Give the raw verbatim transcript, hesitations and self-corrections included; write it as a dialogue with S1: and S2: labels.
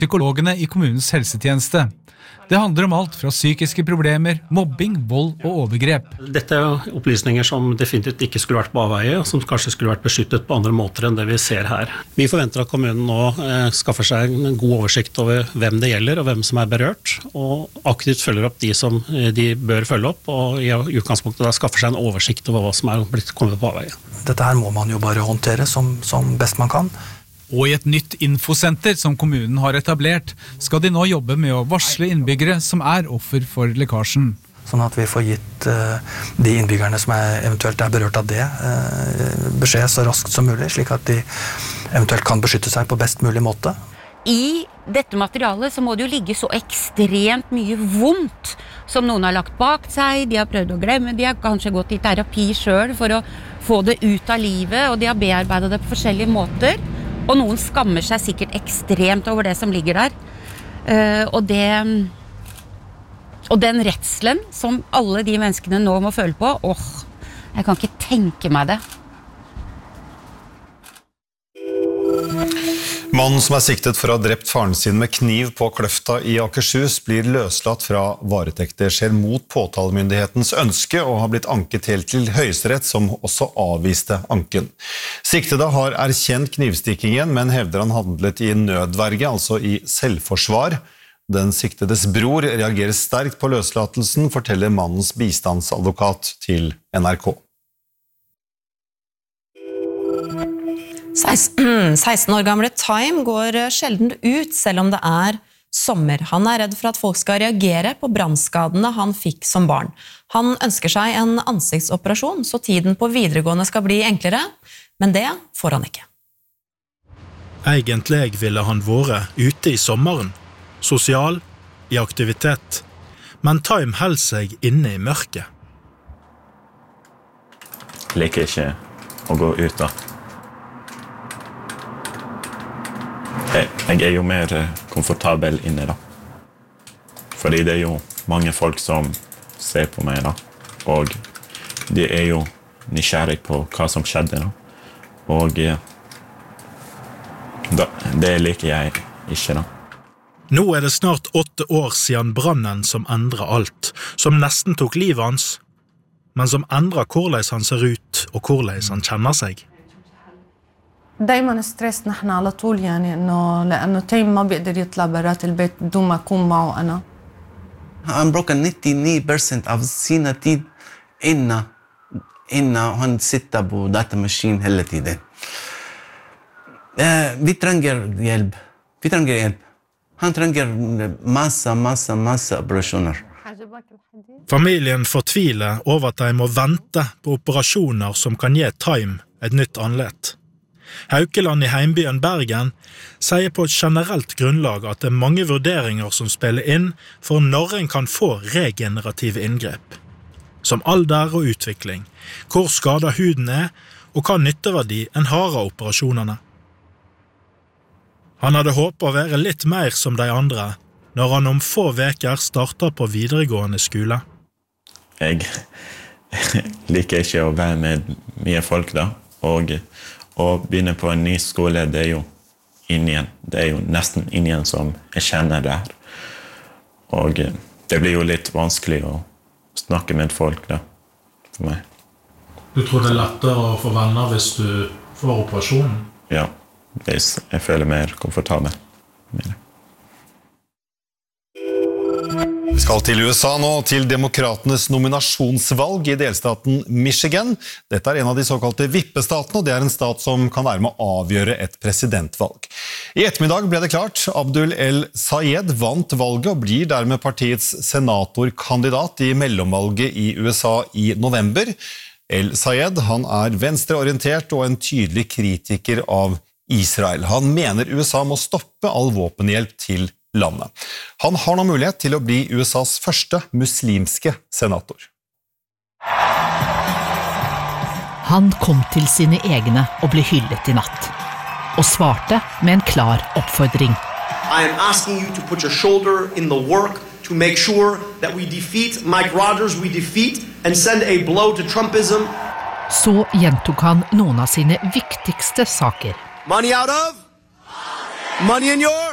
S1: psykologene i kommunens helsetjeneste. Det handler om alt fra psykiske problemer, mobbing, vold og overgrep.
S2: Dette er opplysninger som definitivt ikke skulle vært på avveie, og som kanskje skulle vært beskyttet på andre måter enn det vi ser her. Vi forventer at kommunen nå eh, skaffer seg en god oversikt over hvem det gjelder og hvem som er berørt, og aktivt følger opp de som de bør følge opp, og i utgangspunktet da skaffer seg en oversikt over hva som er blitt kommet på avveie.
S3: Dette her må man jo bare håndtere som, som best man kan.
S1: Og i et nytt infosenter som kommunen har etablert, skal de nå jobbe med å varsle innbyggere som er offer for lekkasjen.
S3: Sånn at vi får gitt uh, de innbyggerne som er, eventuelt er berørt av det, uh, beskjed så raskt som mulig, slik at de eventuelt kan beskytte seg på best mulig måte.
S4: I dette materialet så må det jo ligge så ekstremt mye vondt som noen har lagt bak seg, de har prøvd å glemme, de har kanskje gått i terapi selv for å få det ut av livet, og de har bearbeidet det på forskjellige måter. Og noen skammer seg sikkert ekstremt over det som ligger der. Uh, og det og den redselen som alle de menneskene nå må føle på, åh, jeg kan ikke tenke meg det.
S5: Mannen som er siktet for å ha drept faren sin med kniv på Kløfta i Akershus blir løslatt fra varetekt. Det skjer mot påtalemyndighetens ønske og har blitt anket helt til Høyesterett, som også avviste anken. Siktede har erkjent knivstikkingen, men hevder han handlet i nødverge, altså i selvforsvar. Den siktedes bror reagerer sterkt på løslatelsen, forteller mannens bistandsadvokat til N R K.
S6: seksten år gamle Time går sjelden ut selv om det er sommer. Han er redd for at folk skal reagere på brannskadene han fikk som barn. Han ønsker seg en ansiktsoperasjon så tiden på videregående skal bli enklere, men det får han ikke.
S7: Egentlig ville han vært ute i sommeren, sosial, i aktivitet, men Time held seg inne i mørket.
S8: Liker ikke å gå ut da. Jeg, jeg er jo mer komfortabel inne da. Fordi det er jo mange folk som ser på meg da. Og de er jo nysgjerrig på hva som skjedde da. Og da, det liker jeg ikke da.
S7: Nå er det snart åtte år siden brannen som endret alt, som nesten tok livet hans, men som endret hvordan han ser ut og hvordan han kjenner seg.
S9: دايما ستريس نحن على طول يعني انه لانه تيم ما بيقدر يطلع برات البيت بدون ما اكون معه انا.
S10: I'm broken ninety-nine percent av sina tid inna inna han sitter på datamaskin hela tiden. Eh, vi trenger hjälp. Vi trenger hjälp. Han trenger massa massa massa operasjoner.
S7: Familien fortviler over at de må vente på operasjoner som kan gi Time et nytt anlett. Haukeland i heimbyen Bergen sier på et generelt grunnlag at det er mange vurderinger som spiller inn for når en kan få regenerative inngrep. Som alder og utvikling, hvor skadet huden er, og hva nytteverdi en har av operasjonene. Han hadde håpet å være litt mer som de andre, når han om få veker starter på videregående skole.
S8: Jeg liker ikke å være med mye folk da, og å begynne på en ny skole, det er jo ingen, det er jo nesten ingen som jeg kjenner der. Og det blir jo litt vanskelig å snakke med folk da, for meg.
S7: Du tror det er lettere å få venner hvis du får operasjonen?
S8: Ja, jeg føler mer komfortabel med det.
S5: Vi skal til U S A nå, til demokratenes nominasjonsvalg i delstaten Michigan. Dette er en av de såkalte vippestatene, og det er en stat som kan være med å avgjøre et presidentvalg. I ettermiddag ble det klart. Abdul El Sayed vant valget og blir dermed partiets senatorkandidat i mellomvalget i U S A i november. El Sayed, han er venstreorientert og en tydelig kritiker av Israel. Han mener U S A må stoppe all våpenhjelp til landet. Han har nå mulighet til å bli U S As første muslimske senator.
S11: Han kom til sine egne og ble hyllet i natt, og svarte med en klar oppfordring.
S12: I am asking you to put your shoulder in the work to make sure that we defeat Mike Rogers, we defeat and send a blow to Trumpism.
S11: Så gjentok han noen av sine viktigste saker.
S12: Money out of? Money in your?